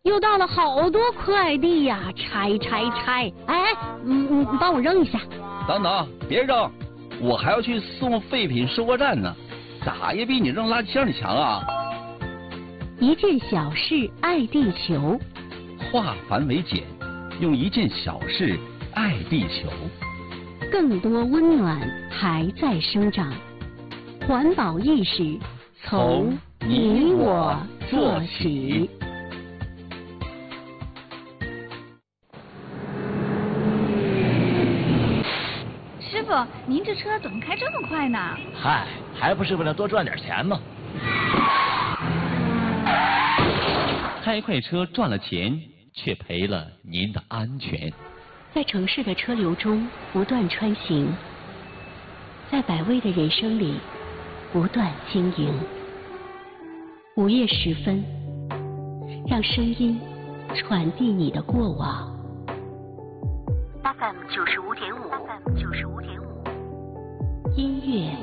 又到了好多快递呀，拆！哎，你帮我扔一下。 等等，别扔，我还要去送废品收货站呢，咋也比你扔垃圾箱里强啊！ 一件小事爱地球， 化繁为简，用一件小事爱地球。 更多温暖还在生长，环保意识从你我做起。 师傅，您这车怎么开这么快呢？ 嗨，还不是为了多赚点钱吗？ 开快车赚了钱，却赔了您的安全。 在城市的车流中不断穿行，在百味的人生里不断经营。午夜时分，让声音传递你的过往。FM 95.5，音乐